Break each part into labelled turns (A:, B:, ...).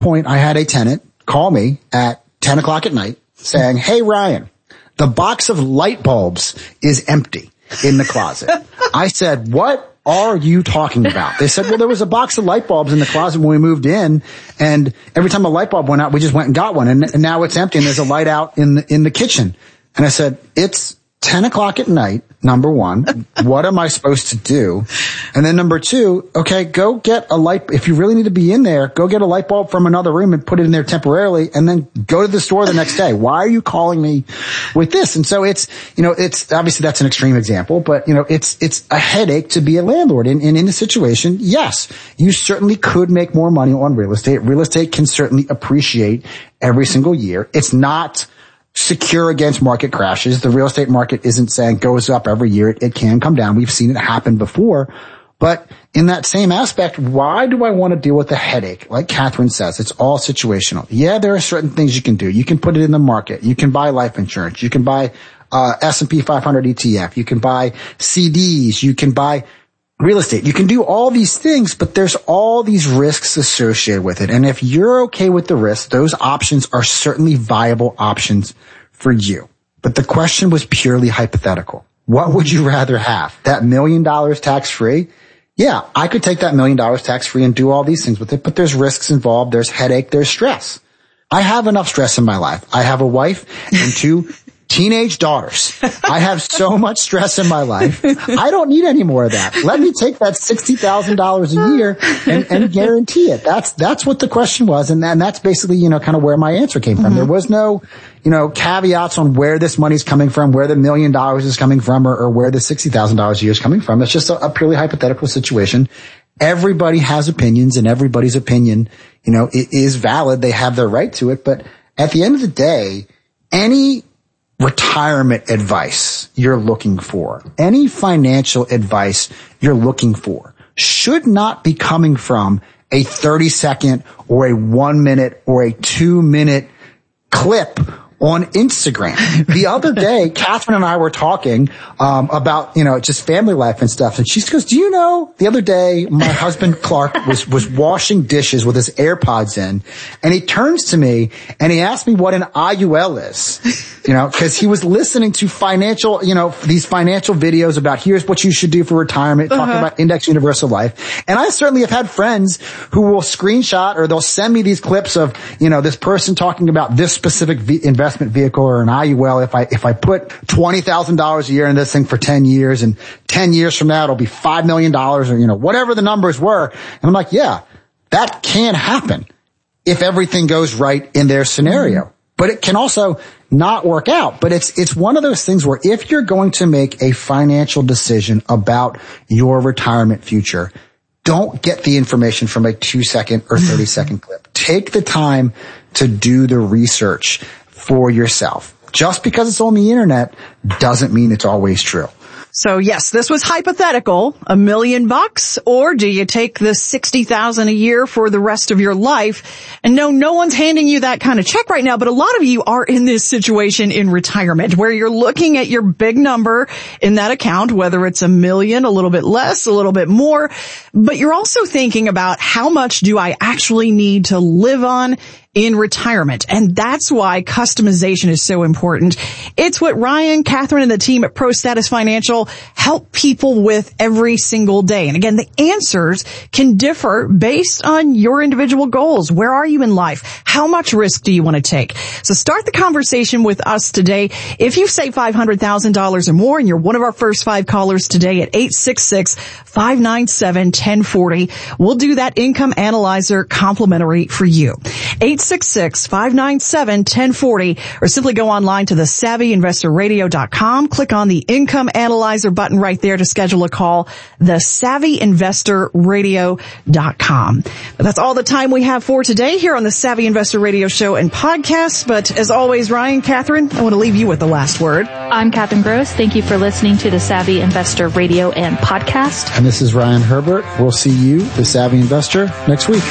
A: point, I had a tenant call me at 10 o'clock at night saying, "Hey, Ryan, the box of light bulbs is empty in the closet." I said, "What are you talking about?" They said, "Well, there was a box of light bulbs in the closet when we moved in, and every time a light bulb went out, we just went and got one, and now it's empty, and there's a light out in the kitchen." And I said, "It's 10 o'clock at night, number one. What am I supposed to do? And then number two, okay, go get a light. If you really need to be in there, go get a light bulb from another room and put it in there temporarily, and then go to the store the next day. Why are you calling me with this?" And so it's obviously that's an extreme example, but it's a headache to be a landlord. And in a situation, yes, you certainly could make more money on real estate. Real estate can certainly appreciate every single year. It's not secure against market crashes. The real estate market isn't saying goes up every year. It can come down. We've seen it happen before. But in that same aspect, why do I want to deal with the headache? Like Catherine says, it's all situational. Yeah, there are certain things you can do. You can put it in the market. You can buy life insurance. You can buy S&P 500 ETF. You can buy CDs. You can buy real estate. You can do all these things, but there's all these risks associated with it. And if you're okay with the risk, those options are certainly viable options for you. But the question was purely hypothetical. What would you rather have? That $1 million tax-free? Yeah, I could take that $1 million tax-free and do all these things with it, but there's risks involved. There's headache. There's stress. I have enough stress in my life. I have a wife and 2 teenage daughters. I have so much stress in my life. I don't need any more of that. Let me take that $60,000 a year and guarantee it. That's what the question was. And that's basically, kind of where my answer came from. Mm-hmm. There was no, caveats on where this money's coming from, where the $1 million is coming from, or where the $60,000 a year is coming from. It's just a purely hypothetical situation. Everybody has opinions, and everybody's opinion, it is valid. They have their right to it. But at the end of the day, any retirement advice you're looking for, any financial advice you're looking for, should not be coming from a 30-second or a 1-minute or a 2-minute clip on Instagram. The other day, Catherine and I were talking about, just family life and stuff. And she goes, "Do you know, the other day, my husband Clark was washing dishes with his AirPods in, and he turns to me and he asked me what an IUL is." Because he was listening to financial, these financial videos about here's what you should do for retirement, talking about Index Universal Life. And I certainly have had friends who will screenshot, or they'll send me these clips of, this person talking about this specific investment vehicle or an IUL. If I put $20,000 a year in this thing for 10 years, and 10 years from now it'll be $5 million, or, whatever the numbers were. And I'm like, yeah, that can happen if everything goes right in their scenario. But it can also not work out. But it's one of those things where if you're going to make a financial decision about your retirement future, don't get the information from a 2-second or 30-second clip. Take the time to do the research for yourself. Just because it's on the internet doesn't mean it's always true.
B: So yes, this was hypothetical, $1 million, or do you take the $60,000 a year for the rest of your life? And no one's handing you that kind of check right now, but a lot of you are in this situation in retirement where you're looking at your big number in that account, whether it's $1 million, a little bit less, a little bit more, but you're also thinking about how much do I actually need to live on in retirement. And that's why customization is so important. It's what Ryan, Catherine, and the team at ProStatus Financial help people with every single day. And again, the answers can differ based on your individual goals. Where are you in life? How much risk do you want to take? So start the conversation with us today. If you say $500,000 or more and you're one of our first 5 callers today at 866-597-1040, we'll do that income analyzer complimentary for you. 866-597-1040, or simply go online to thesavvyinvestorradio.com. Click on the Income Analyzer button right there to schedule a call, thesavvyinvestorradio.com. But that's all the time we have for today here on the Savvy Investor Radio Show and podcast. But as always, Ryan, Catherine, I want to leave you with the last word.
C: I'm Catherine Gross. Thank you for listening to the Savvy Investor Radio and podcast.
A: And this is Ryan Herbert. We'll see you, the Savvy Investor, next week.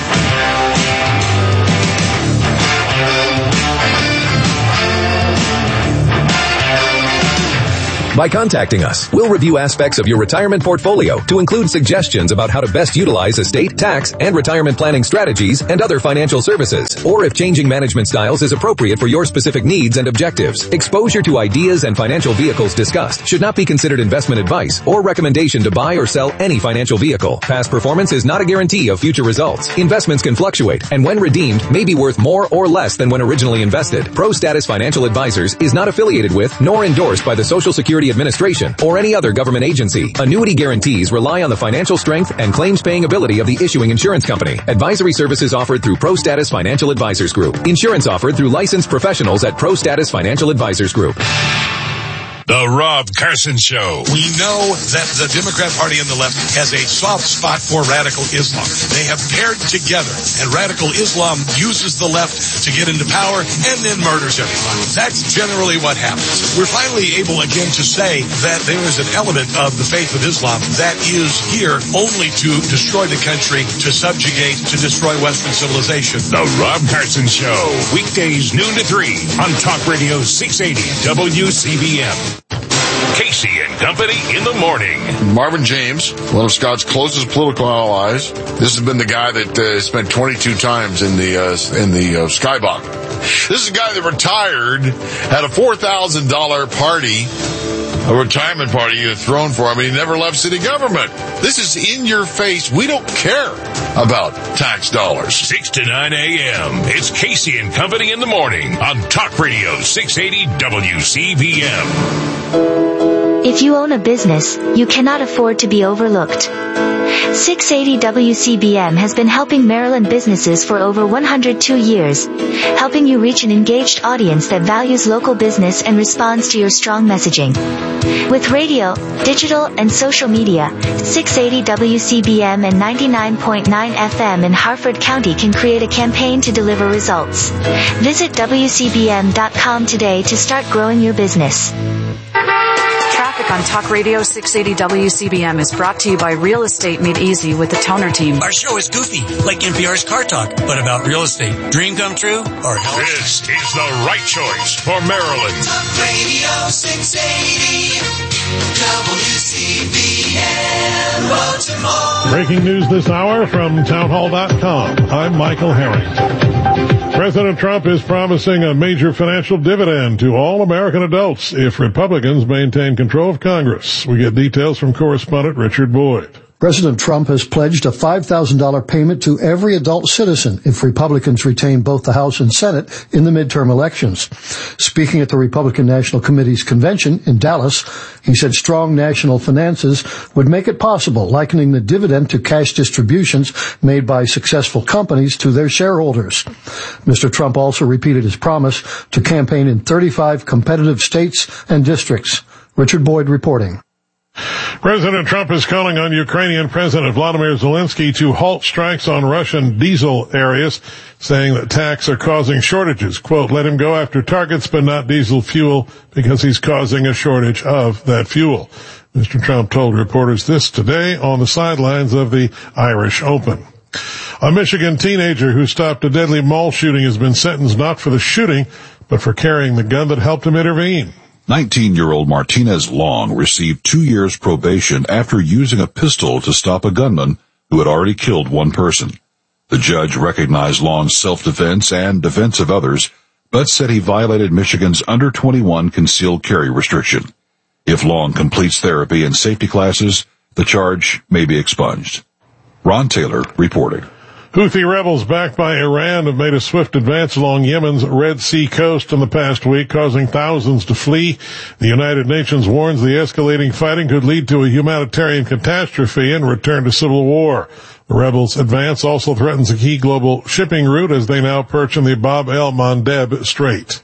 D: By contacting us, we'll review aspects of your retirement portfolio to include suggestions about how to best utilize estate, tax, and retirement planning strategies and other financial services, or if changing management styles is appropriate for your specific needs and objectives. Exposure to ideas and financial vehicles discussed should not be considered investment advice or recommendation to buy or sell any financial vehicle. Past performance is not a guarantee of future results. Investments can fluctuate, and when redeemed, may be worth more or less than when originally invested. ProStatus Financial Advisors is not affiliated with nor endorsed by the Social Security Administration or any other government agency. Annuity guarantees rely on the financial strength and claims-paying ability of the issuing insurance company. Advisory services offered through ProStatus Financial Advisors Group. Insurance offered through licensed professionals at ProStatus Financial Advisors Group.
E: The Rob Carson Show. We know that the Democrat Party and the left has a soft spot for radical Islam. They have paired together, and radical Islam uses the left to get into power and then murders everybody. That's generally what happens. We're finally able again to say that there is an element of the faith of Islam that is here only to destroy the country, to subjugate, to destroy Western civilization. The Rob Carson Show. Weekdays noon to 3 on Talk Radio 680 WCBM. Casey and Company in the morning.
F: Marvin James, one of Scott's closest political allies. This has been the guy that spent 22 times in the Skybox. This is a guy that retired, had a $4,000 party, a retirement party he had thrown for him, and he never left city government. This is in your face. We don't care about tax dollars.
E: 6 to 9 a.m. It's Casey and Company in the morning on Talk Radio 680 WCBM.
G: If you own a business, you cannot afford to be overlooked. 680 WCBM has been helping Maryland businesses for over 102 years, helping you reach an engaged audience that values local business and responds to your strong messaging. With radio, digital, and social media, 680 WCBM and 99.9 FM in Harford County can create a campaign to deliver results. Visit WCBM.com today to start growing your business.
H: Traffic on Talk Radio 680 WCBM is brought to you by Real Estate Made Easy with the Toner Team.
I: Our show is goofy, like NPR's Car Talk, but about real estate. Dream come true? Or
E: this is the right choice for Maryland.
J: Talk Radio 680 WCBM Baltimore.
K: Breaking news this hour from townhall.com. I'm Michael Harrington. President Trump is promising a major financial dividend to all American adults if Republicans maintain control of Congress. We get details from correspondent Richard Boyd.
L: President Trump has pledged a $5,000 payment to every adult citizen if Republicans retain both the House and Senate in the midterm elections. Speaking at the Republican National Committee's convention in Dallas, he said strong national finances would make it possible, likening the dividend to cash distributions made by successful companies to their shareholders. Mr. Trump also repeated his promise to campaign in 35 competitive states and districts. Richard Boyd reporting.
K: President Trump is calling on Ukrainian President Vladimir Zelensky to halt strikes on Russian diesel areas, saying that attacks are causing shortages. Quote, let him go after targets but not diesel fuel because he's causing a shortage of that fuel. Mr. Trump told reporters this today on the sidelines of the Irish Open. A Michigan teenager who stopped a deadly mall shooting has been sentenced not for the shooting, but for carrying the gun that helped him intervene.
M: 19-year-old Martinez Long received 2 years probation after using a pistol to stop a gunman who had already killed one person. The judge recognized Long's self-defense and defense of others, but said he violated Michigan's under-21 concealed carry restriction. If Long completes therapy and safety classes, the charge may be expunged. Ron Taylor reported.
K: Houthi rebels backed by Iran have made a swift advance along Yemen's Red Sea coast in the past week, causing thousands to flee. The United Nations warns the escalating fighting could lead to a humanitarian catastrophe and return to civil war. The rebels' advance also threatens a key global shipping route as they now perch in the Bab el-Mandeb Strait.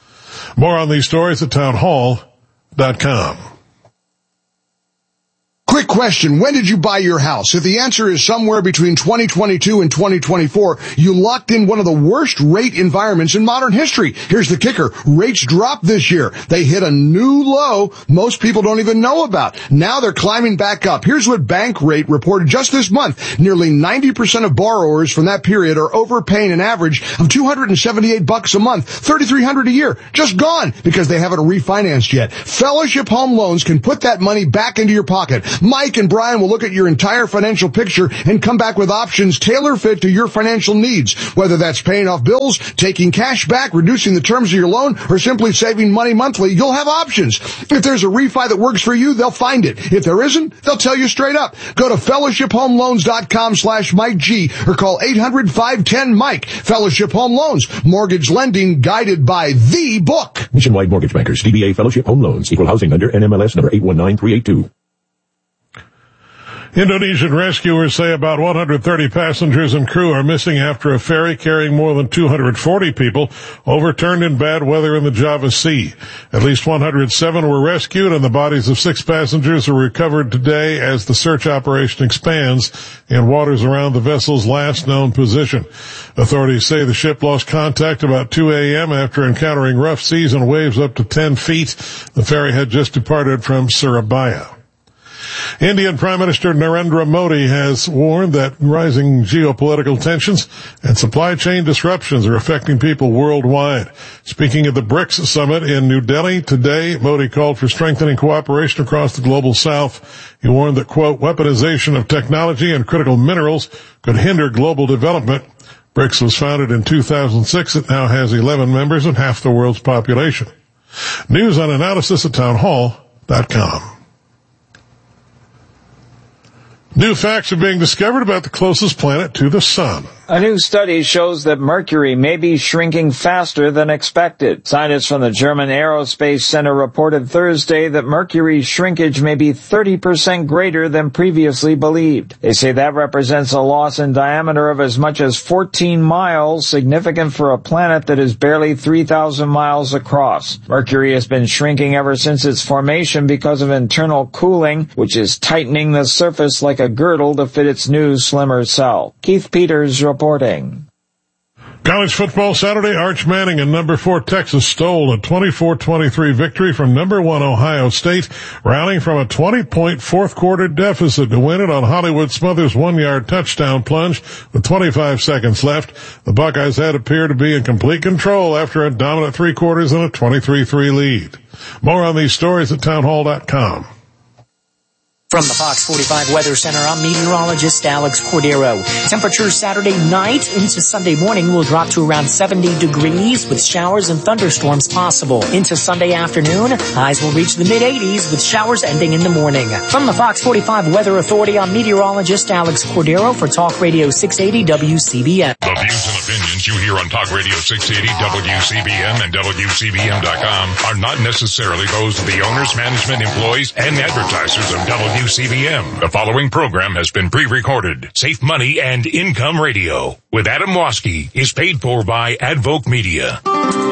K: More on these stories at townhall.com.
N: Quick question. When did you buy your house? If the answer is somewhere between 2022 and 2024, you locked in one of the worst rate environments in modern history. Here's the kicker. Rates dropped this year. They hit a new low most people don't even know about. Now they're climbing back up. Here's what Bankrate reported just this month. Nearly 90% of borrowers from that period are overpaying an average of $278 a month, $3,300 a year. Just gone because they haven't refinanced yet. Fellowship Home Loans can put that money back into your pocket. Mike and Brian will look at your entire financial picture and come back with options tailor-fit to your financial needs. Whether that's paying off bills, taking cash back, reducing the terms of your loan, or simply saving money monthly, you'll have options. If there's a refi that works for you, they'll find it. If there isn't, they'll tell you straight up. Go to fellowshiphomeloans.com/Mike G or call 800-510-MIKE. Fellowship Home Loans. Mortgage lending guided by the book.
O: Nationwide Mortgage Bankers, DBA Fellowship Home Loans, Equal Housing Lender, NMLS number 819382.
K: Indonesian rescuers say about 130 passengers and crew are missing after a ferry carrying more than 240 people overturned in bad weather in the Java Sea. At least 107 were rescued, and the bodies of 6 passengers are recovered today as the search operation expands in waters around the vessel's last known position. Authorities say the ship lost contact about 2 a.m. after encountering rough seas and waves up to 10 feet. The ferry had just departed from Surabaya. Indian Prime Minister Narendra Modi has warned that rising geopolitical tensions and supply chain disruptions are affecting people worldwide. Speaking at the BRICS summit in New Delhi today, Modi called for strengthening cooperation across the global south. He warned that, quote, weaponization of technology and critical minerals could hinder global development. BRICS was founded in 2006. It now has 11 members and half the world's population. News and analysis at townhall.com. New facts are being discovered about the closest planet to the sun.
P: A new study shows that Mercury may be shrinking faster than expected. Scientists from the German Aerospace Center reported Thursday that Mercury's shrinkage may be 30% greater than previously believed. They say that represents a loss in diameter of as much as 14 miles, significant for a planet that is barely 3,000 miles across. Mercury has been shrinking ever since its formation because of internal cooling, which is tightening the surface like a girdle to fit its new, slimmer cell. Keith Peters reporting.
K: College football Saturday, Arch Manning and number 4 Texas stole a 24-23 victory from number 1 Ohio State, rallying from a 20-point fourth-quarter deficit to win it on Hollywood Smothers' 1-yard touchdown plunge with 25 seconds left. The Buckeyes had appeared to be in complete control after a dominant 3 quarters and a 23-3 lead. More on these stories at townhall.com.
Q: From the Fox 45 Weather Center, I'm meteorologist Alex Cordero. Temperatures Saturday night into Sunday morning will drop to around 70 degrees with showers and thunderstorms possible. Into Sunday afternoon, highs will reach the mid-80s with showers ending in the morning. From the Fox 45 Weather Authority, I'm meteorologist Alex Cordero for Talk Radio 680 WCBM.
R: The views and opinions you hear on Talk Radio 680 WCBM and WCBM.com are not necessarily those of the owners, management, employees, and advertisers of WCBM. The following program has been pre-recorded. Safe Money and Income Radio with Adam Waske is paid for by Advoke Media.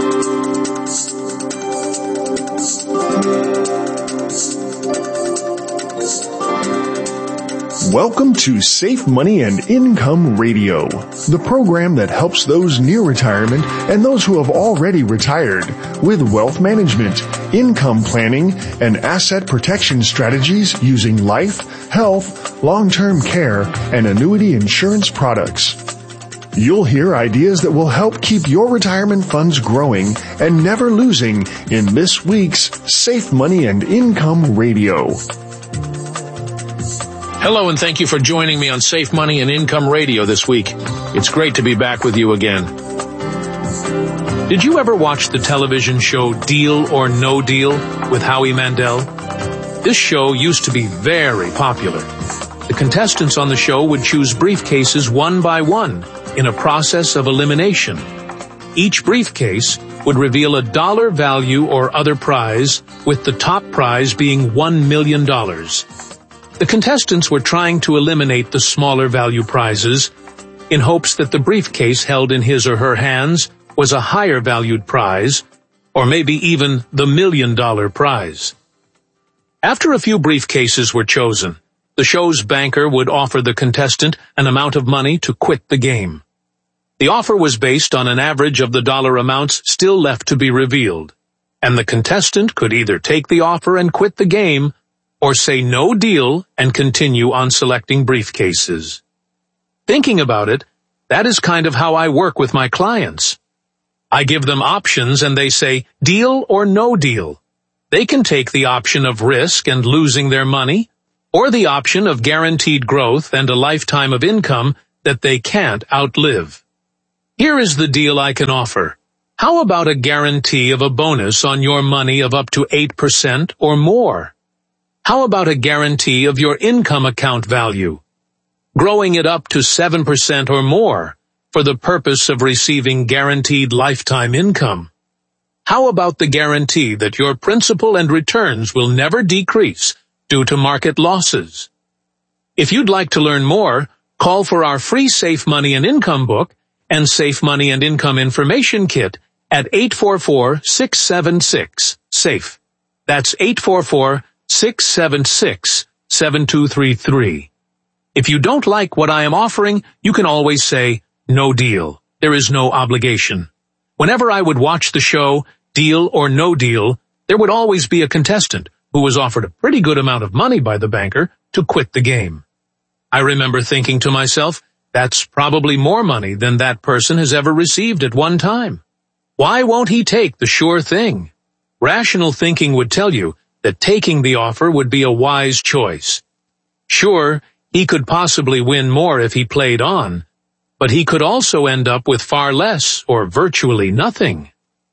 S: Welcome to Safe Money and Income Radio, the program that helps those near retirement and those who have already retired with wealth management, income planning, and asset protection strategies using life, health, long-term care, and annuity insurance products. You'll hear ideas that will help keep your retirement funds growing and never losing in this week's Safe Money and Income Radio.
T: Hello, and thank you for joining me on Safe Money and Income Radio this week. It's great to be back with you again. Did you ever watch the television show Deal or No Deal with Howie Mandel? This show used to be very popular. The contestants on the show would choose briefcases one by one in a process of elimination. Each briefcase would reveal a dollar value or other prize, with the top prize being $1 million. The contestants were trying to eliminate the smaller value prizes in hopes that the briefcase held in his or her hands was a higher valued prize, or maybe even the $1 million prize. After a few briefcases were chosen, the show's banker would offer the contestant an amount of money to quit the game. The offer was based on an average of the dollar amounts still left to be revealed, and the contestant could either take the offer and quit the game or say no deal and continue on selecting briefcases. Thinking about it, that is kind of how I work with my clients. I give them options and they say deal or no deal. They can take the option of risk and losing their money, or the option of guaranteed growth and a lifetime of income that they can't outlive. Here is the deal I can offer. How about a guarantee of a bonus on your money of up to 8% or more? How about a guarantee of your income account value, growing it up to 7% or more for the purpose of receiving guaranteed lifetime income? How about the guarantee that your principal and returns will never decrease due to market losses? If you'd like to learn more, call for our free Safe Money and Income book and Safe Money and Income Information Kit at 844-676-SAFE. That's 844-676-7233. If you don't like what I am offering, you can always say, no deal. There is no obligation. Whenever I would watch the show, Deal or No Deal, there would always be a contestant who was offered a pretty good amount of money by the banker to quit the game. I remember thinking to myself, that's probably more money than that person has ever received at one time. Why won't he take the sure thing? Rational thinking would tell you that taking the offer would be a wise choice. Sure, he could possibly win more if he played on, but he could also end up with far less or virtually nothing.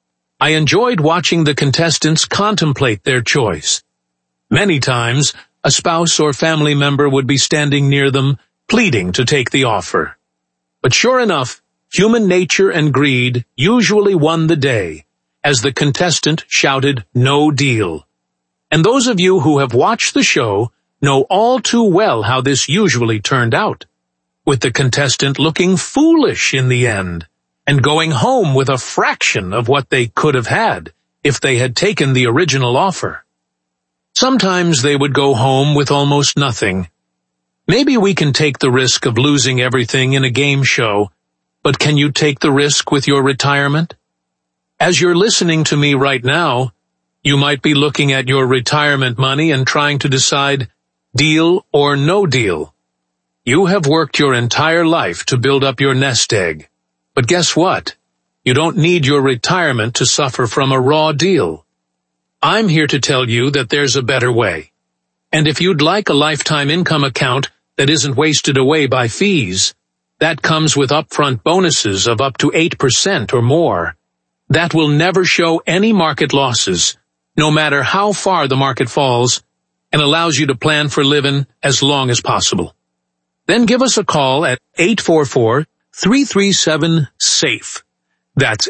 T: I enjoyed watching the contestants contemplate their choice. Many times, a spouse or family member would be standing near them, pleading to take the offer. But sure enough, human nature and greed usually won the day, as the contestant shouted, no deal. And those of you who have watched the show know all too well how this usually turned out, with the contestant looking foolish in the end, and going home with a fraction of what they could have had if they had taken the original offer. Sometimes they would go home with almost nothing. Maybe we can take the risk of losing everything in a game show, but can you take the risk with your retirement? As you're listening to me right now, you might be looking at your retirement money and trying to decide deal or no deal. You have worked your entire life to build up your nest egg. But guess what? You don't need your retirement to suffer from a raw deal. I'm here to tell you that there's a better way. And if you'd like a lifetime income account that isn't wasted away by fees, that comes with upfront bonuses of up to 8% or more. That will never show any market losses, no matter how far the market falls, and allows you to plan for living as long as possible. Then give us a call at 844-337-SAFE. That's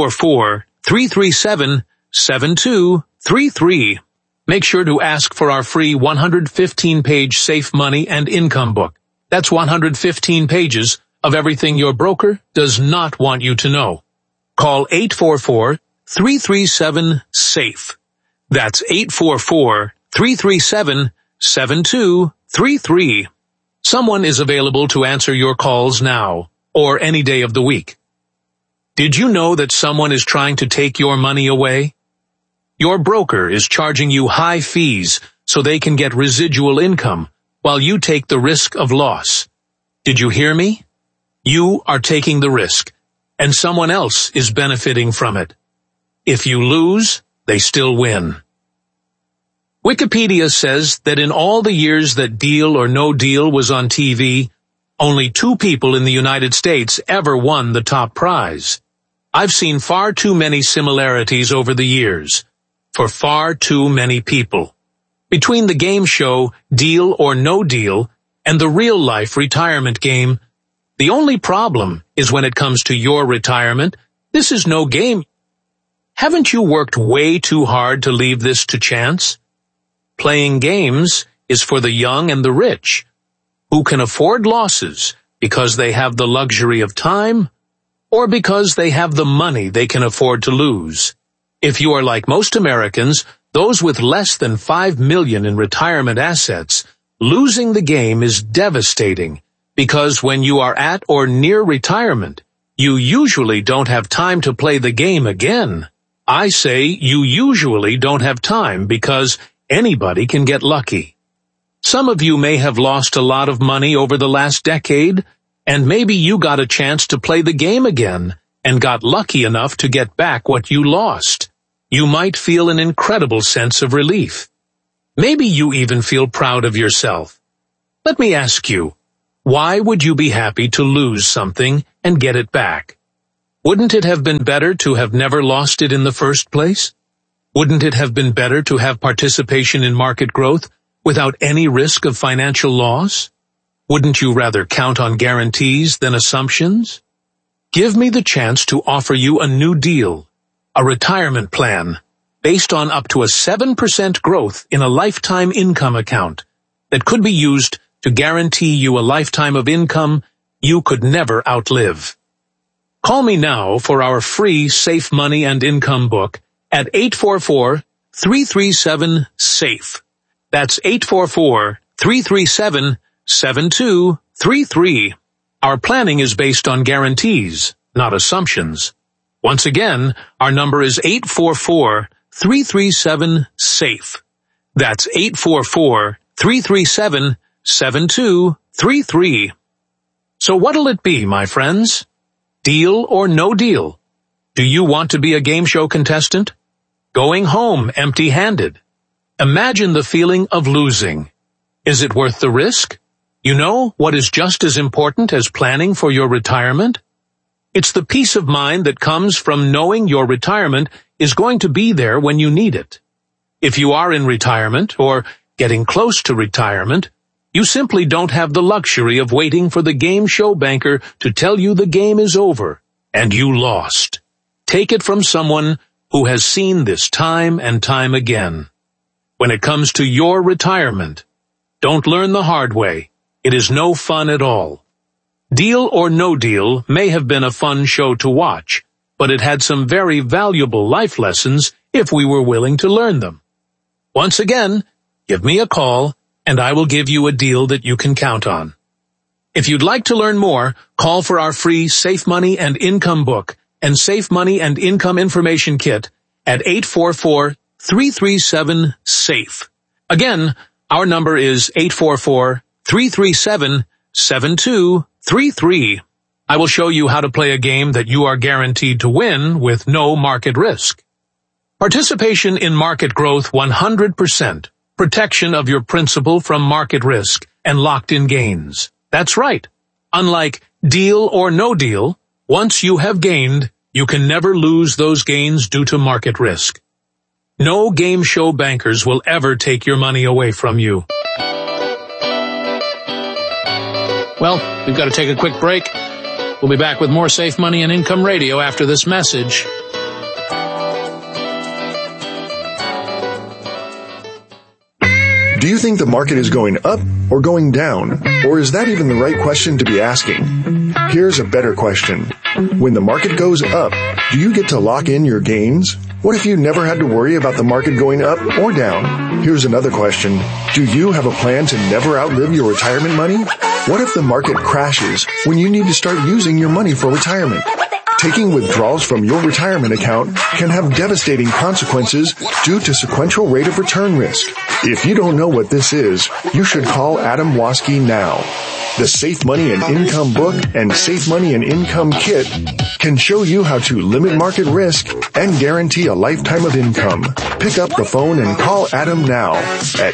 T: 844-337-7233. Make sure to ask for our free 115-page Safe Money and Income book. That's 115 pages of everything your broker does not want you to know. Call 844-337-SAFE. That's 844-337-7233. Someone is available to answer your calls now, or any day of the week. Did you know that someone is trying to take your money away? Your broker is charging you high fees so they can get residual income while you take the risk of loss. Did you hear me? You are taking the risk, and someone else is benefiting from it. If you lose, they still win. Wikipedia says that in all the years that Deal or No Deal was on TV, only 2 people in the United States ever won the top prize. I've seen far too many similarities over the years, for far too many people, between the game show Deal or No Deal and the real-life retirement game. The only problem is when it comes to your retirement, this is no game. Haven't you worked way too hard to leave this to chance? Playing games is for the young and the rich, who can afford losses because they have the luxury of time or because they have the money they can afford to lose. If you are like most Americans, those with less than $5 million in retirement assets, Losing the game is devastating because when you are at or near retirement, you usually don't have time to play the game again. I say you usually don't have time because anybody can get lucky. Some of you may have lost a lot of money over the last decade, and maybe you got a chance to play the game again and got lucky enough to get back what you lost. You might feel an incredible sense of relief. Maybe you even feel proud of yourself. Let me ask you, why would you be happy to lose something and get it back? Wouldn't it have been better to have never lost it in the first place? Wouldn't it have been better to have participation in market growth without any risk of financial loss? Wouldn't you rather count on guarantees than assumptions? Give me the chance to offer you a new deal, a retirement plan based on up to a 7% growth in a lifetime income account that could be used to guarantee you a lifetime of income you could never outlive. Call me now for our free Safe Money and Income book at 844-337-SAFE. That's 844-337-7233. Our planning is based on guarantees, not assumptions. Once again, our number is 844-337-SAFE. That's 844-337-7233. So what'll it be, my friends? Deal or no deal? Do you want to be a game show contestant? Going home empty-handed? Imagine the feeling of losing. Is it worth the risk? You know what is just as important as planning for your retirement? It's the peace of mind that comes from knowing your retirement is going to be there when you need it. If you are in retirement or getting close to retirement, you simply don't have the luxury of waiting for the game show banker to tell you the game is over and you lost. Take it from someone who has seen this time and time again. When it comes to your retirement, don't learn the hard way. It is no fun at all. Deal or No Deal may have been a fun show to watch, but it had some very valuable life lessons if we were willing to learn them. Once again, give me a call and I will give you a deal that you can count on. If you'd like to learn more, call for our free Safe Money and Income book and Safe Money and Income Information Kit at 844-337-SAFE. Again, our number is 844-337-7233. I will show you how to play a game that you are guaranteed to win with no market risk. Participation in market growth 100%. Protection of your principal from market risk and locked-in gains. That's right. Unlike Deal or No Deal, once you have gained, you can never lose those gains due to market risk. No game show bankers will ever take your money away from you. Well, we've got to take a quick break. We'll be back with more Safe Money and Income Radio after this message.
S: Do you think the market is going up or going down? Or is that even the right question to be asking? Here's a better question. When the market goes up, do you get to lock in your gains? What if you never had to worry about the market going up or down? Here's another question. Do you have a plan to never outlive your retirement money? What if the market crashes when you need to start using your money for retirement? Taking withdrawals from your retirement account can have devastating consequences due to sequential rate of return risk. If you don't know what this is, you should call Adam Waske now. The Safe Money and Income book and Safe Money and Income kit can show you how to limit market risk and guarantee a lifetime of income. Pick up the phone and call Adam now at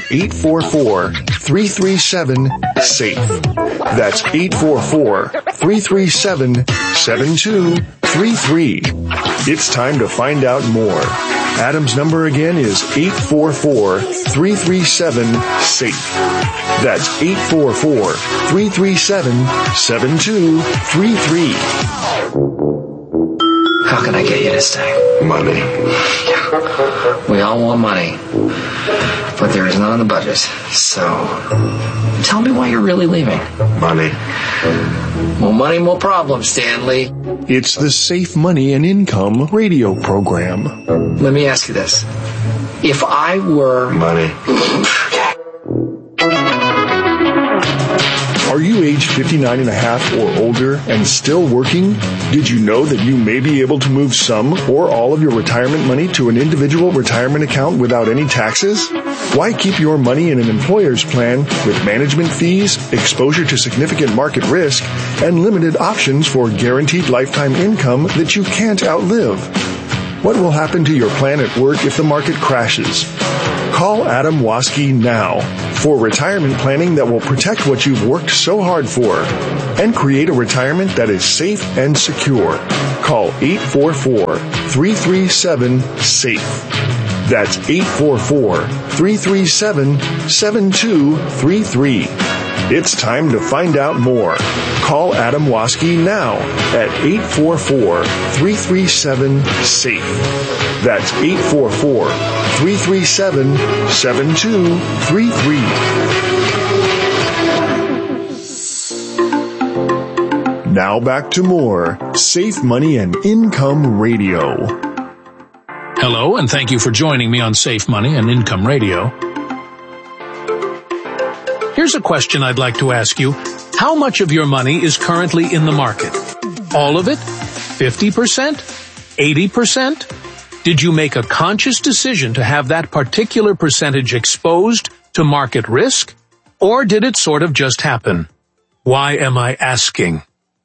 S: 844-337-SAFE. That's 844-337-7233. It's time to find out more. Adam's number again is 844-337-SAFE. That's 844-337-7233.
U: How can I get you to stay?
F: Money.
U: We all want money, but there is none in the budget. So, tell me why you're really leaving.
F: Money.
U: More money, more problems, Stanley.
S: It's the Safe Money and Income radio program.
U: Let me ask you this. If I were...
F: Money.
S: Are you age 59 and a half or older and still working? Did you know that you may be able to move some or all of your retirement money to an individual retirement account without any taxes? Why keep your money in an employer's plan with management fees, exposure to significant market risk, and limited options for guaranteed lifetime income that you can't outlive? What will happen to your plan at work if the market crashes? Call Adam Waske now for retirement planning that will protect what you've worked so hard for and create a retirement that is safe and secure. Call 844-337-SAFE. That's 844-337-7233. It's time to find out more. Call Adam Waske now at 844-337-SAFE. That's 844-337-7233. Now back to more Safe Money and Income Radio.
T: Hello, and thank you for joining me on Safe Money and Income Radio. Here's a question I'd like to ask you. How much of your money is currently in the market? All of it? 50%? 80%? Did you make a conscious decision to have that particular percentage exposed to market risk? Or did it sort of just happen? Why am I asking?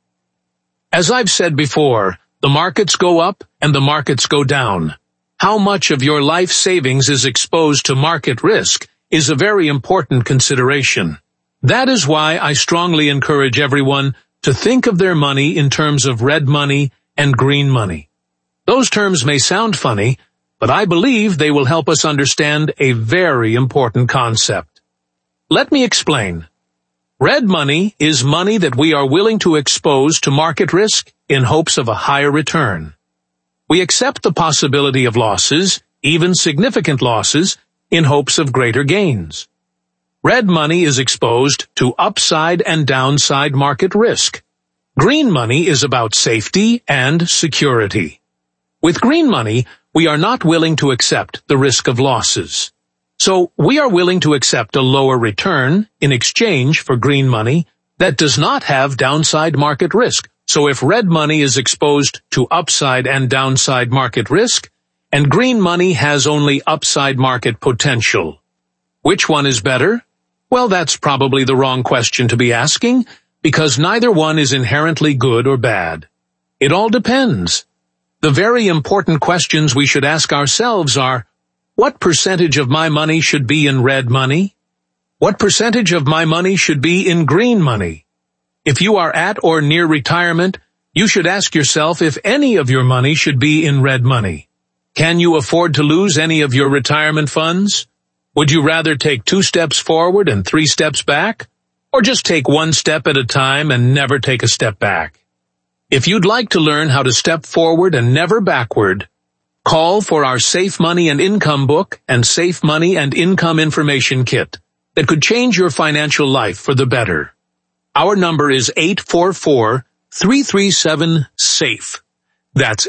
T: As I've said before, the markets go up and the markets go down. How much of your life savings is exposed to market risk is a very important consideration. That is why I strongly encourage everyone to think of their money in terms of red money and green money. Those terms may sound funny, but I believe they will help us understand a very important concept. Let me explain. Red money is money that we are willing to expose to market risk in hopes of a higher return. We accept the possibility of losses, even significant losses, in hopes of greater gains. Red money is exposed to upside and downside market risk. Green money is about safety and security. With green money, we are not willing to accept the risk of losses. So we are willing to accept a lower return in exchange for green money that does not have downside market risk. So if red money is exposed to upside and downside market risk, and green money has only upside market potential, which one is better? Well, that's probably the wrong question to be asking, because neither one is inherently good or bad. It all depends. The very important questions we should ask ourselves are, what percentage of my money should be in red money? What percentage of my money should be in green money? If you are at or near retirement, you should ask yourself if any of your money should be in red money. Can you afford to lose any of your retirement funds? Would you rather take 2 steps forward and 3 steps back? Or just take 1 step at a time and never take a step back? If you'd like to learn how to step forward and never backward, call for our Safe Money and Income book and Safe Money and Income Information Kit that could change your financial life for the better. Our number is 844-337-SAFE. That's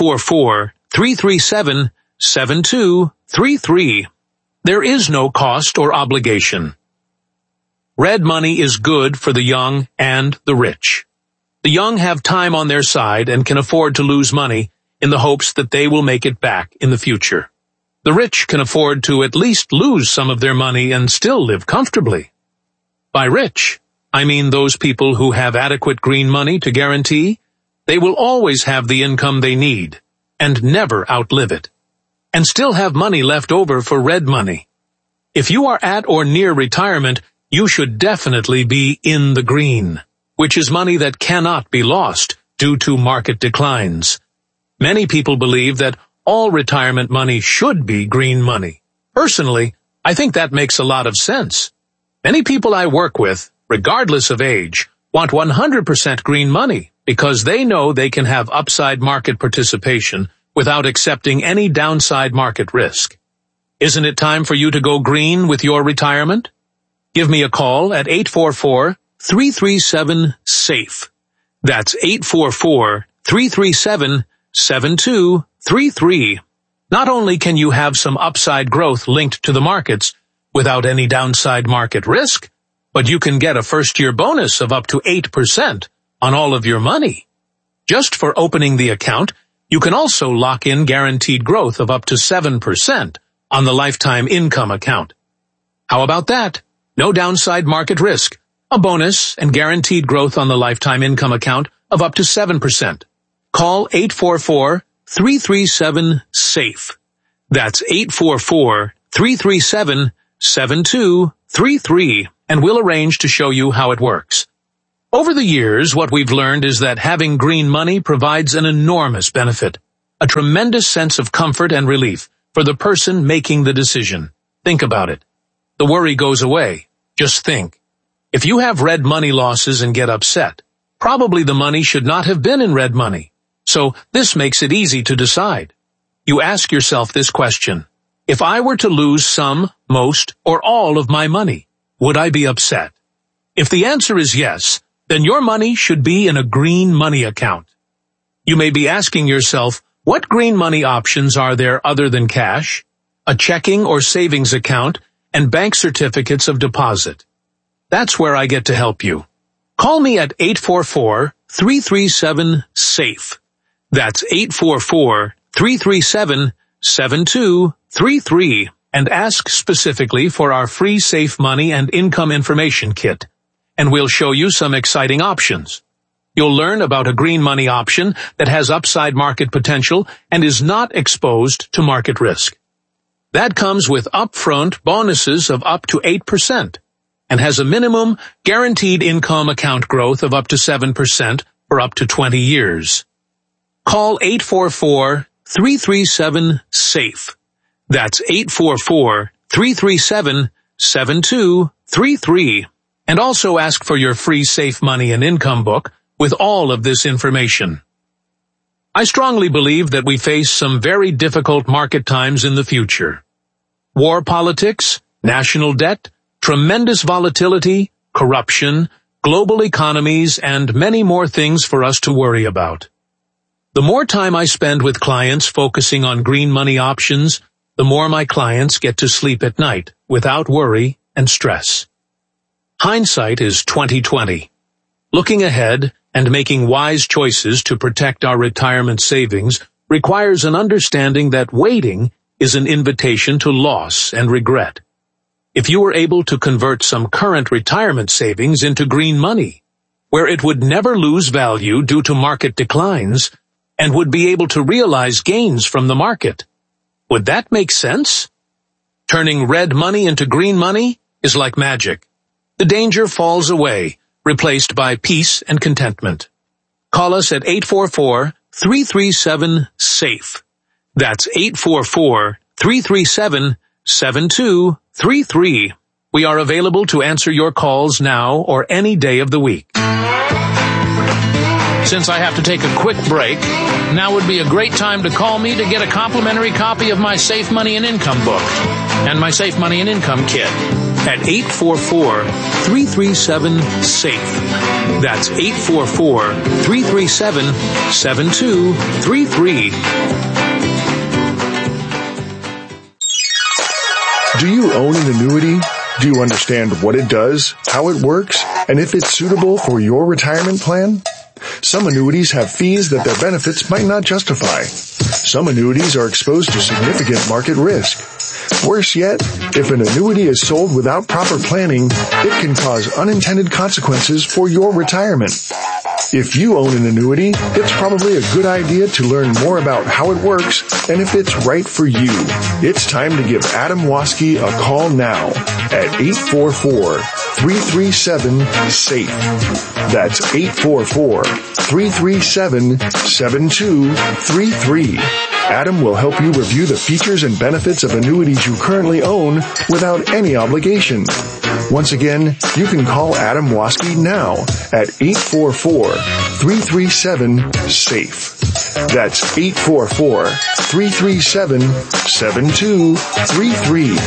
T: 844-337-7233. There is no cost or obligation. Red money is good for the young and the rich. The young have time on their side and can afford to lose money in the hopes that they will make it back in the future. The rich can afford to at least lose some of their money and still live comfortably. By rich, I mean those people who have adequate green money to guarantee they will always have the income they need and never outlive it, and still have money left over for red money. If you are at or near retirement, you should definitely be in the green, which is money that cannot be lost due to market declines. Many people believe that all retirement money should be green money. Personally, I think that makes a lot of sense. Many people I work with, regardless of age, want 100% green money because they know they can have upside market participation without accepting any downside market risk. Isn't it time for you to go green with your retirement? Give me a call at 844-337-SAFE. That's 844-337-7233. Not only can you have some upside growth linked to the markets without any downside market risk, but you can get a first-year bonus of up to 8% on all of your money. Just for opening the account, you can also lock in guaranteed growth of up to 7% on the lifetime income account. How about that? No downside market risk, a bonus, and guaranteed growth on the lifetime income account of up to 7%. Call 844-337-SAFE. That's 844-337-7233, and we'll arrange to show you how it works. Over the years, what we've learned is that having green money provides an enormous benefit, a tremendous sense of comfort and relief for the person making the decision. Think about it. The worry goes away. Just think. If you have red money losses and get upset, probably the money should not have been in red money. So this makes it easy to decide. You ask yourself this question: if I were to lose some, most, or all of my money, would I be upset? If the answer is yes, then your money should be in a green money account. You may be asking yourself, what green money options are there other than cash, a checking or savings account, and bank certificates of deposit? That's where I get to help you. Call me at 844-337-SAFE. That's 844-337-7233, and ask specifically for our free Safe Money and Income Information Kit, and we'll show you some exciting options. You'll learn about a green money option that has upside market potential and is not exposed to market risk. That comes with upfront bonuses of up to 8% and has a minimum guaranteed income account growth of up to 7% for up to 20 years. Call 844-337-SAFE. That's 844-337-7233. And also ask for your free Safe Money and Income book with all of this information. I strongly believe that we face some very difficult market times in the future. War politics, national debt, tremendous volatility, corruption, global economies, and many more things for us to worry about. The more time I spend with clients focusing on green money options, the more my clients get to sleep at night without worry and stress. Hindsight is 20/20. Looking ahead and making wise choices to protect our retirement savings requires an understanding that waiting is an invitation to loss and regret. If you were able to convert some current retirement savings into green money, where it would never lose value due to market declines, and would be able to realize gains from the market, would that make sense? Turning red money into green money is like magic. The danger falls away, replaced by peace and contentment. Call us at 844-337-SAFE. That's 844-337-7233. We are available to answer your calls now or any day of the week. Since I have to take a quick break, now would be a great time to call me to get a complimentary copy of my Safe Money and Income book and my Safe Money and Income kit at 844-337-SAFE. That's 844-337-7233.
S: Do you own an annuity? Do you understand what it does, how it works, and if it's suitable for your retirement plan? Some annuities have fees that their benefits might not justify. Some annuities are exposed to significant market risk. Worse yet, if an annuity is sold without proper planning, it can cause unintended consequences for your retirement. If you own an annuity, it's probably a good idea to learn more about how it works and if it's right for you. It's time to give Adam Waske a call now at 844-337-SAFE. That's 844-337-7233. Adam will help you review the features and benefits of annuities you currently own without any obligation. Once again, you can call Adam Waske now at 844-337-SAFE. That's 844-337-7233.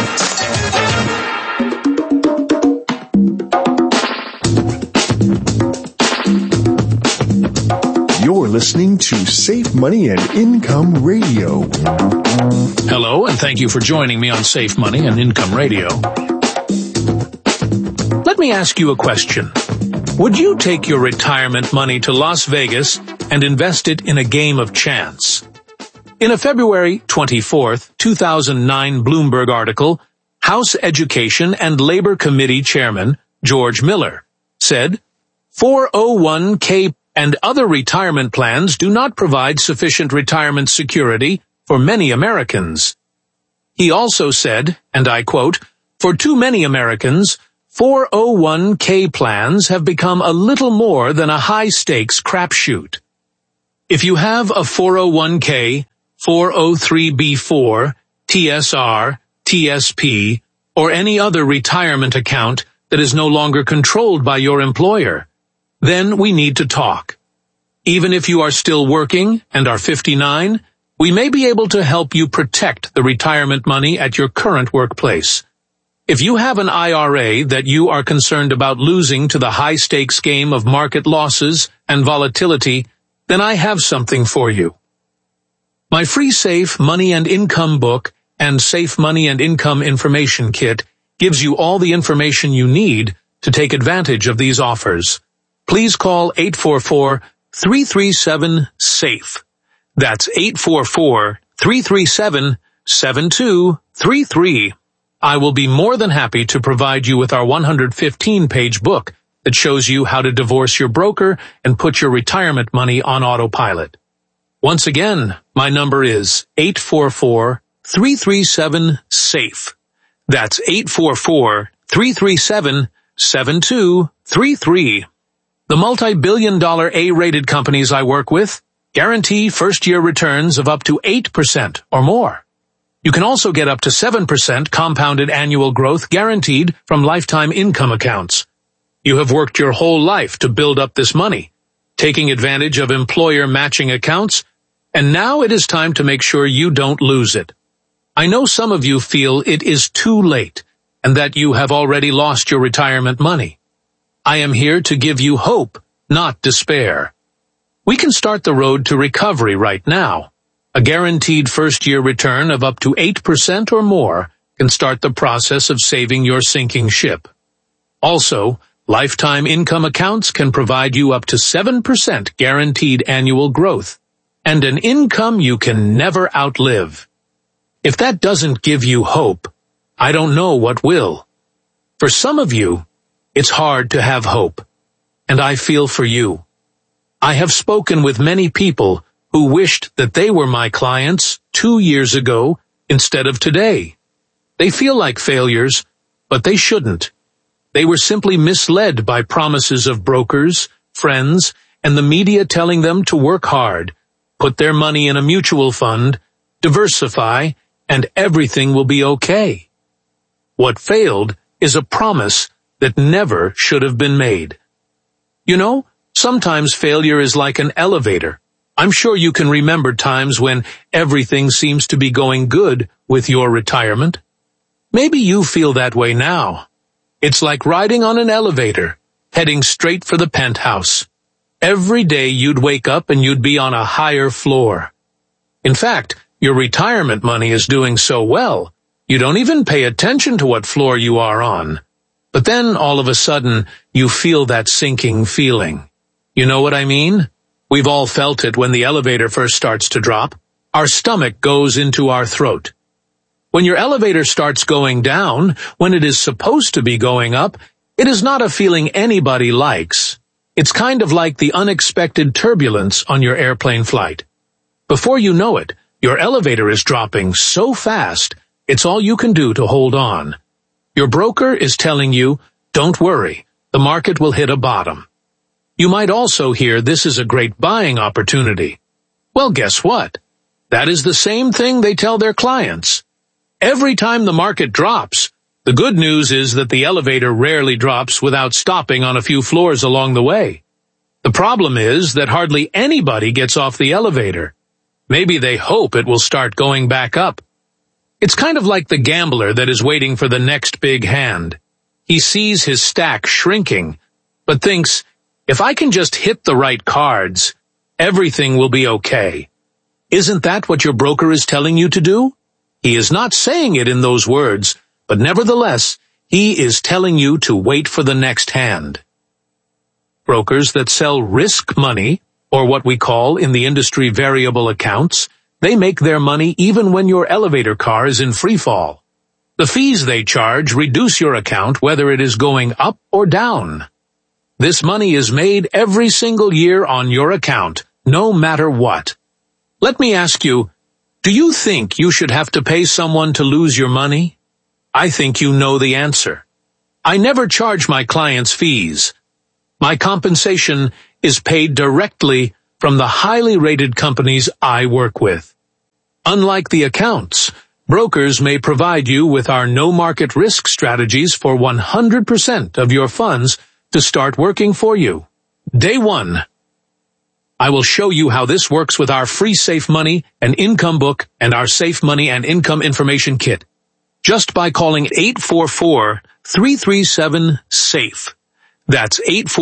S: You're listening to Safe Money and Income Radio.
T: Hello, and thank you for joining me on Safe Money and Income Radio. Let me ask you a question. Would you take your retirement money to Las Vegas and invest it in a game of chance? In a February 24th, 2009 Bloomberg article, House Education and Labor Committee Chairman George Miller said, 401k and other retirement plans do not provide sufficient retirement security for many Americans. He also said, and I quote, for too many Americans, 401k plans have become a little more than a high-stakes crapshoot. If you have a 401k, 403b4, TSR, TSP, or any other retirement account that is no longer controlled by your employer, then we need to talk. Even if you are still working and are 59, we may be able to help you protect the retirement money at your current workplace. If you have an IRA that you are concerned about losing to the high-stakes game of market losses and volatility, then I have something for you. My free Safe Money and Income book and Safe Money and Income Information Kit gives you all the information you need to take advantage of these offers. Please call 844-337-SAFE. That's 844-337-7233. I will be more than happy to provide you with our 115-page book that shows you how to divorce your broker and put your retirement money on autopilot. Once again, my number is 844-337-SAFE. That's 844-337-7233. The multi-billion-dollar A-rated companies I work with guarantee first-year returns of up to 8% or more. You can also get up to 7% compounded annual growth guaranteed from lifetime income accounts. You have worked your whole life to build up this money, taking advantage of employer matching accounts, and now it is time to make sure you don't lose it. I know some of you feel it is too late and that you have already lost your retirement money. I am here to give you hope, not despair. We can start the road to recovery right now. A guaranteed first-year return of up to 8% or more can start the process of saving your sinking ship. Also, lifetime income accounts can provide you up to 7% guaranteed annual growth, and an income you can never outlive. If that doesn't give you hope, I don't know what will. For some of you, it's hard to have hope, and I feel for you. I have spoken with many people who wished that they were my clients 2 years ago instead of today. They feel like failures, but they shouldn't. They were simply misled by promises of brokers, friends, and the media telling them to work hard, put their money in a mutual fund, diversify, and everything will be okay. What failed is a promise that never should have been made. You know, sometimes failure is like an elevator. I'm sure you can remember times when everything seems to be going good with your retirement. Maybe you feel that way now. It's like riding on an elevator, heading straight for the penthouse. Every day you'd wake up and you'd be on a higher floor. In fact, your retirement money is doing so well, you don't even pay attention to what floor you are on. But then all of a sudden, you feel that sinking feeling. You know what I mean? We've all felt it when the elevator first starts to drop. Our stomach goes into our throat. When your elevator starts going down, when it is supposed to be going up, it is not a feeling anybody likes. It's kind of like the unexpected turbulence on your airplane flight. Before you know it, your elevator is dropping so fast, it's all you can do to hold on. Your broker is telling you, don't worry, the market will hit a bottom. You might also hear this is a great buying opportunity. Well, guess what? That is the same thing they tell their clients. Every time the market drops, the good news is that the elevator rarely drops without stopping on a few floors along the way. The problem is that hardly anybody gets off the elevator. Maybe they hope it will start going back up. It's kind of like the gambler that is waiting for the next big hand. He sees his stack shrinking, but thinks, if I can just hit the right cards, everything will be okay. Isn't that what your broker is telling you to do? He is not saying it in those words, but nevertheless, He is telling you to wait for the next hand. Brokers that sell risk money, or what we call in the industry variable accounts, they make their money even when your elevator car is in free fall. The fees they charge reduce your account whether it is going up or down. This money is made every single year on your account, no matter what. Let me ask you, do you think you should have to pay someone to lose your money? I think you know the answer. I never charge my clients fees. My compensation is paid directly from the highly rated companies I work with. Unlike the accounts, brokers may provide you with our no market risk strategies for 100% of your funds to start working for you. Day 1. I will show you how this works with our free Safe Money and Income book and our Safe Money and Income information kit. Just by calling 844-337-SAFE. That's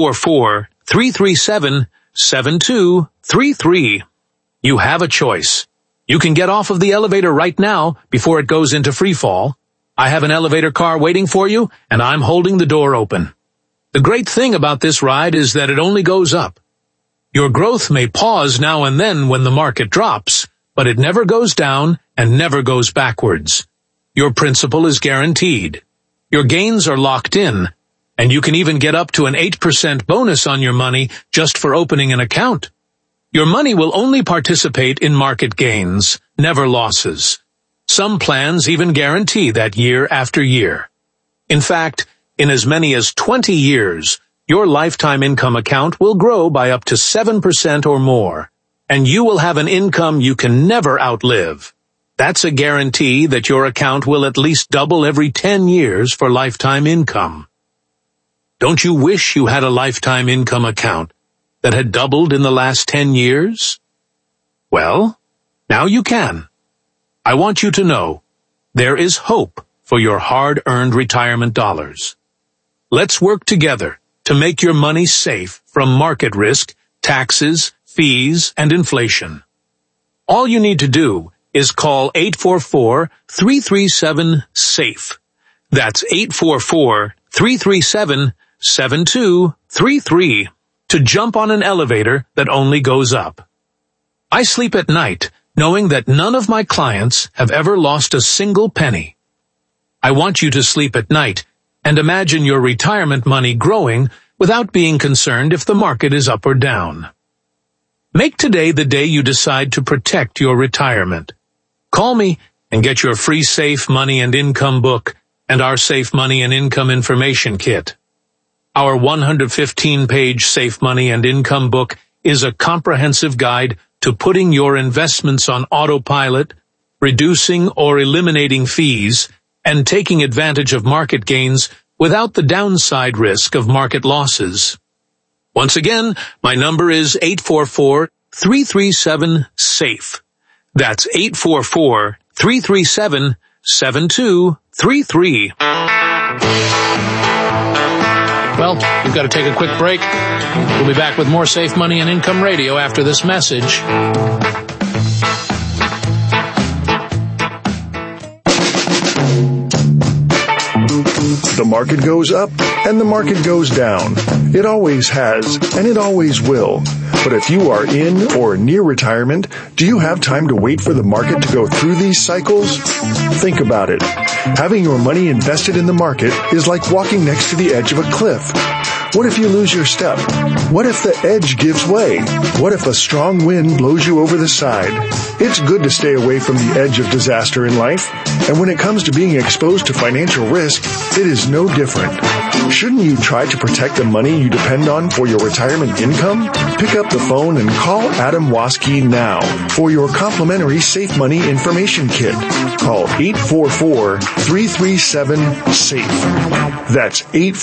T: 844-337-7233. You have a choice. You can get off of the elevator right now before it goes into free fall. I have an elevator car waiting for you, and I'm holding the door open. The great thing about this ride is that it only goes up. Your growth may pause now and then when the market drops, but it never goes down and never goes backwards. Your principal is guaranteed. Your gains are locked in, and you can even get up to an 8% bonus on your money just for opening an account. Your money will only participate in market gains, never losses. Some plans even guarantee that year after year. In fact, in as many as 20 years, your lifetime income account will grow by up to 7% or more, and you will have an income you can never outlive. That's a guarantee that your account will at least double every 10 years for lifetime income. Don't you wish you had a lifetime income account that had doubled in the last 10 years? Well, now you can. I want you to know there is hope for your hard-earned retirement dollars. Let's work together to make your money safe from market risk, taxes, fees, and inflation. All you need to do is call 844-337-SAFE. That's 844-337-7233 to jump on an elevator that only goes up. I sleep at night knowing that none of my clients have ever lost a single penny. I want you to sleep at night and imagine your retirement money growing without being concerned if the market is up or down. Make today the day you decide to protect your retirement. Call me and get your free Safe Money and Income book and our Safe Money and Income information kit. Our 115-page Safe Money and Income book is a comprehensive guide to putting your investments on autopilot, reducing or eliminating fees, and taking advantage of market gains without the downside risk of market losses. Once again, my number is 844-337-SAFE. That's 844-337-7233. Well, we've got to take a quick break. We'll be back with more Safe Money and Income Radio after this message.
S: The market goes up and the market goes down. It always has, and it always will. But if you are in or near retirement, do you have time to wait for the market to go through these cycles? Think about it. Having your money invested in the market is like walking next to the edge of a cliff. What if you lose your step? What if the edge gives way? What if a strong wind blows you over the side? It's good to stay away from the edge of disaster in life, and when it comes to being exposed to financial risk, it is no different. Shouldn't you try to protect the money you depend on for your retirement income? Pick up the phone and call Adam Waske now for your complimentary Safe Money information kit. Call 844-337-SAFE. That's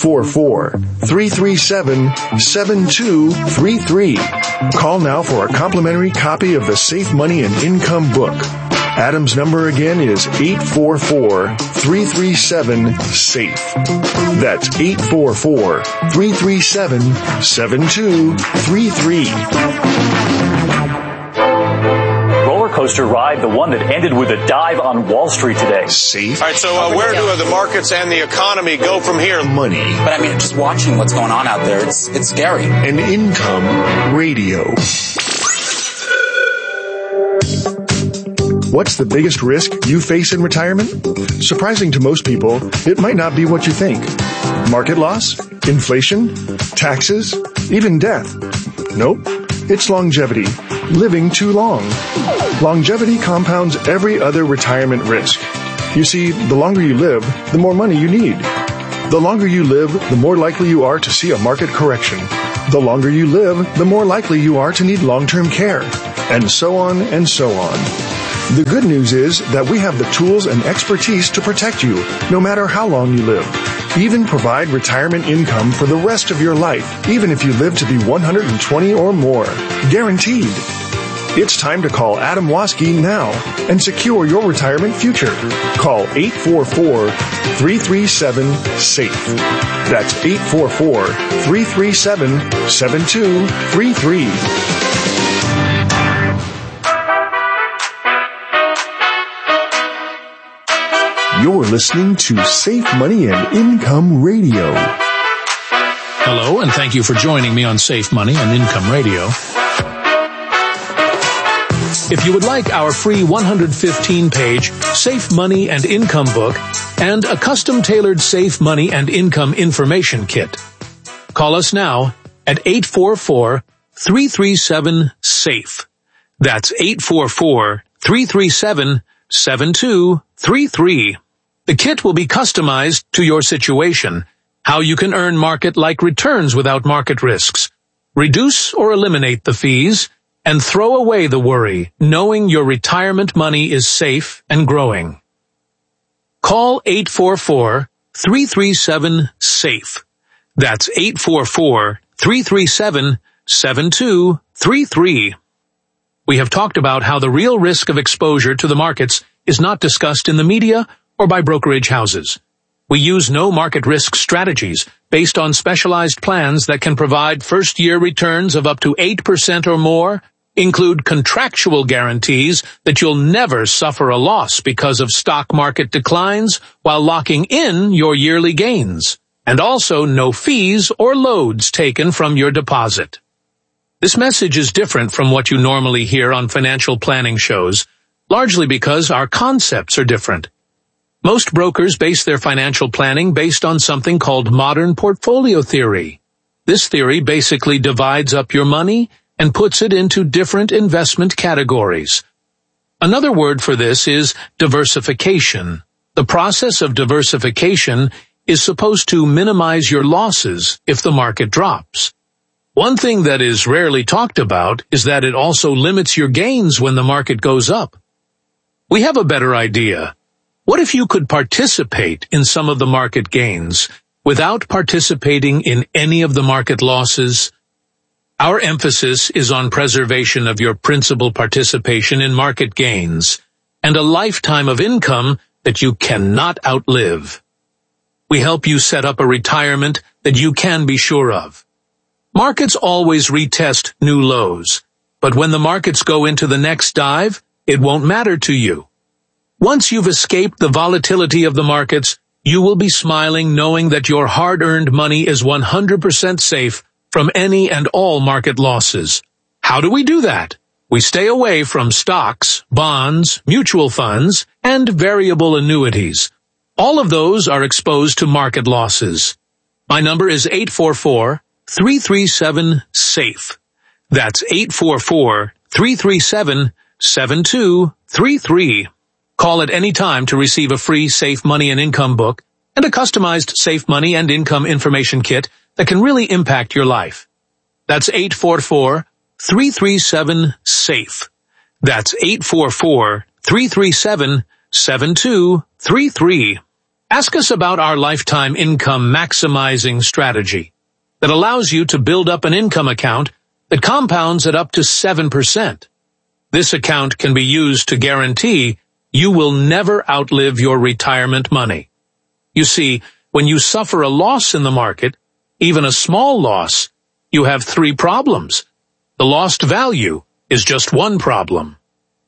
S: 844-337-7233. Call now for a complimentary copy of the Safe Money and Income book. Adam's number again is 844-337-SAFE. That's 844-337-7233.
B: Roller coaster ride, the one that ended with a dive on Wall Street today.
V: Safe. All right, so where do the markets and the economy go from here? Money.
W: But I mean, just watching what's going on out there, it's scary.
S: And Income Radio. What's the biggest risk you face in retirement? Surprising to most people, it might not be what you think. Market loss? Inflation? Taxes? Even death? Nope. It's longevity. Living too long. Longevity compounds every other retirement risk. You see, the longer you live, the more money you need. The longer you live, the more likely you are to see a market correction. The longer you live, the more likely you are to need long-term care. And so on and so on. The good news is that we have the tools and expertise to protect you, no matter how long you live. Even provide retirement income for the rest of your life, even if you live to be 120 or more. Guaranteed. It's time to call Adam Waske now and secure your retirement future. Call 844-337-SAFE. That's 844-337-7233. You're listening to Safe Money and Income Radio.
T: Hello, and thank you for joining me on Safe Money and Income Radio. If you would like our free 115-page Safe Money and Income book and a custom-tailored Safe Money and Income information kit, call us now at 844-337-SAFE. That's 844-337-7233. The kit will be customized to your situation, how you can earn market-like returns without market risks, reduce or eliminate the fees, and throw away the worry, knowing your retirement money is safe and growing. Call 844-337-SAFE. That's 844-337-7233. We have talked about how the real risk of exposure to the markets is not discussed in the media or by brokerage houses. We use no market risk strategies based on specialized plans that can provide first-year returns of up to 8% or more, include contractual guarantees that you'll never suffer a loss because of stock market declines while locking in your yearly gains, and also no fees or loads taken from your deposit. This message is different from what you normally hear on financial planning shows, largely because our concepts are different. Most brokers base their financial planning based on something called modern portfolio theory. This theory basically divides up your money and puts it into different investment categories. Another word for this is diversification. The process of diversification is supposed to minimize your losses if the market drops. One thing that is rarely talked about is that it also limits your gains when the market goes up. We have a better idea. What if you could participate in some of the market gains without participating in any of the market losses? Our emphasis is on preservation of your principal participation in market gains and a lifetime of income that you cannot outlive. We help you set up a retirement that you can be sure of. Markets always retest new lows, but when the markets go into the next dive, it won't matter to you. Once you've escaped the volatility of the markets, you will be smiling knowing that your hard-earned money is 100% safe from any and all market losses. How do we do that? We stay away from stocks, bonds, mutual funds, and variable annuities. All of those are exposed to market losses. My number is 844-337-SAFE. That's 844-337-7233. Call at any time to receive a free Safe Money and Income book and a customized Safe Money and Income information kit that can really impact your life. That's 844-337-SAFE. That's 844-337-7233. Ask us about our lifetime income maximizing strategy that allows you to build up an income account that compounds at up to 7%. This account can be used to guarantee you will never outlive your retirement money. You see, when you suffer a loss in the market, even a small loss, you have 3 problems. The lost value is just one problem.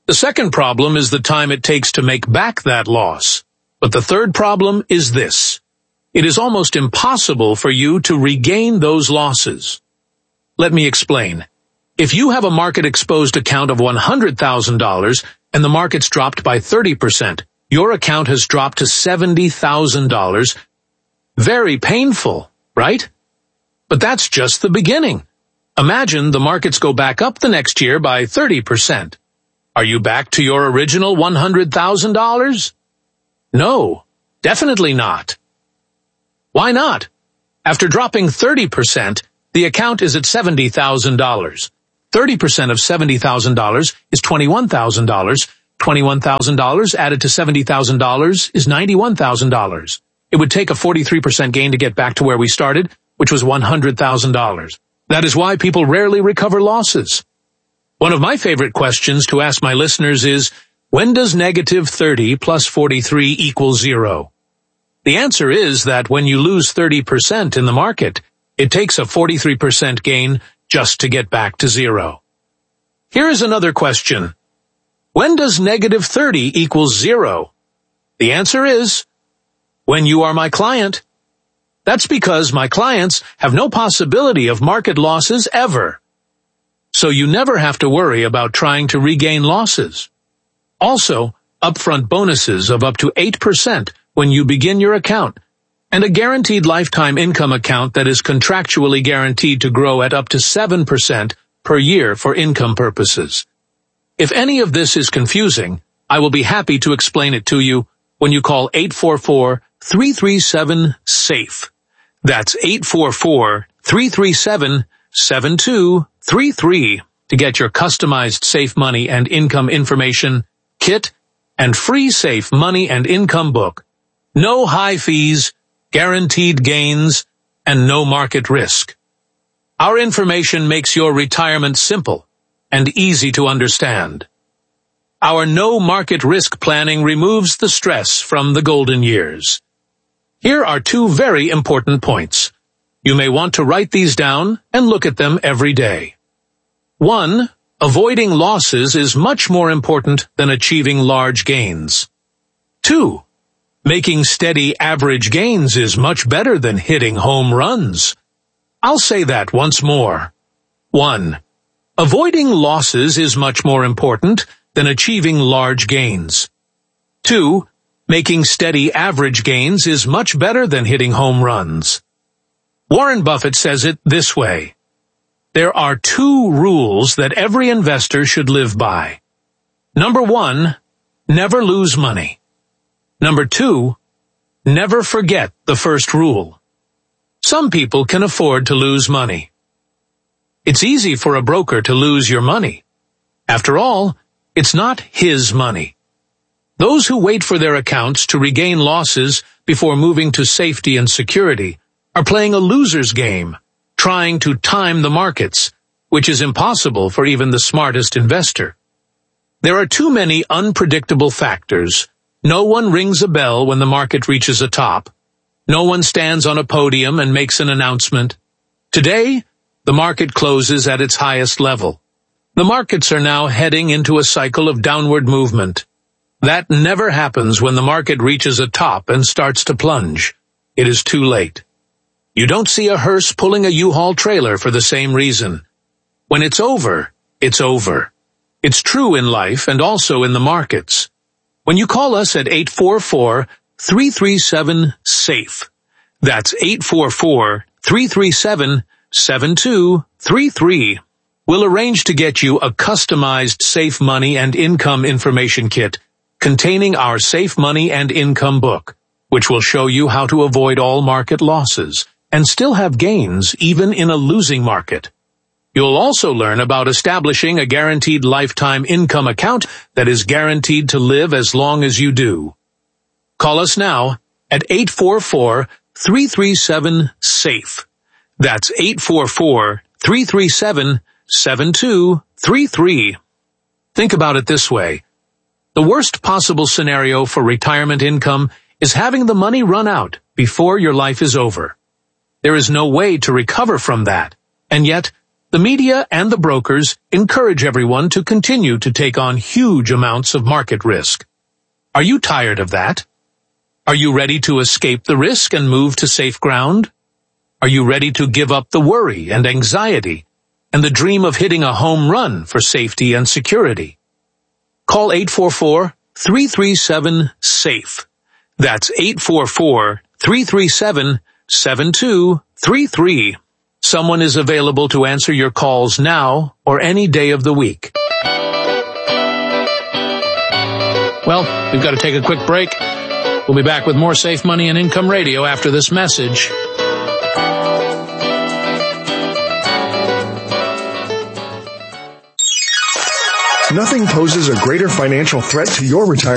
T: The second problem is the time it takes to make back that loss. But the third problem is this. It is almost impossible for you to regain those losses. Let me explain. If you have a market-exposed account of $100,000 and the market's dropped by 30%, your account has dropped to $70,000. Very painful, right? But that's just the beginning. Imagine the markets go back up the next year by 30%. Are you back to your original $100,000? No, definitely not. Why not? After dropping 30%, the account is at $70,000. 30% of $70,000 is $21,000. $21,000 added to $70,000 is $91,000. It would take a 43% gain to get back to where we started, which was $100,000. That is why people rarely recover losses. One of my favorite questions to ask my listeners is, when does negative 30 plus 43 equal 0? The answer is that when you lose 30% in the market, it takes a 43% gain just to get back to 0. Here is another question. When does negative 30 equal 0? The answer is, when you are my client. That's because my clients have no possibility of market losses ever. So you never have to worry about trying to regain losses. Also, upfront bonuses of up to 8% when you begin your account, and a guaranteed lifetime income account that is contractually guaranteed to grow at up to 7% per year for income purposes. If any of this is confusing, I will be happy to explain it to you when you call 844-337-SAFE. That's 844-337-7233 to get your customized Safe Money and Income Information Kit and free Safe Money and Income Book. No high fees, guaranteed gains, and no market risk. Our information makes your retirement simple and easy to understand. Our no market risk planning removes the stress from the golden years. Here are two very important points. You may want to write these down and look at them every day. 1. Avoiding losses is much more important than achieving large gains. 2. Making steady average gains is much better than hitting home runs. I'll say that once more. 1. Avoiding losses is much more important than achieving large gains. 2. Making steady average gains is much better than hitting home runs. Warren Buffett says it this way. There are 2 rules that every investor should live by. Number 1, never lose money. Number 2, never forget the first rule. Some people can afford to lose money. It's easy for a broker to lose your money. After all, it's not his money. Those who wait for their accounts to regain losses before moving to safety and security are playing a loser's game, trying to time the markets, which is impossible for even the smartest investor. There are too many unpredictable factors. No one rings a bell when the market reaches a top. No one stands on a podium and makes an announcement. Today, the market closes at its highest level. The markets are now heading into a cycle of downward movement. That never happens when the market reaches a top and starts to plunge. It is too late. You don't see a hearse pulling a U-Haul trailer for the same reason. When it's over, it's over. It's true in life and also in the markets. When you call us at 844-337-SAFE, that's 844-337-7233, we'll arrange to get you a customized Safe Money and Income Information Kit containing our Safe Money and Income Book, which will show you how to avoid all market losses and still have gains even in a losing market. You'll also learn about establishing a guaranteed lifetime income account that is guaranteed to live as long as you do. Call us now at 844-337-SAFE. That's 844-337-7233. Think about it this way. The worst possible scenario for retirement income is having the money run out before your life is over. There is no way to recover from that, and yet The media and the brokers encourage everyone to continue to take on huge amounts of market risk. Are you tired of that? Are you ready to escape the risk and move to safe ground? Are you ready to give up the worry and anxiety and the dream of hitting a home run for safety and security? Call 844-337-SAFE. That's 844-337-7233. Someone is available to answer your calls now or any day of the week. Well, we've got to take a quick break. We'll be back with more Safe Money and Income Radio after this message.
S: Nothing poses a greater financial threat to your retirement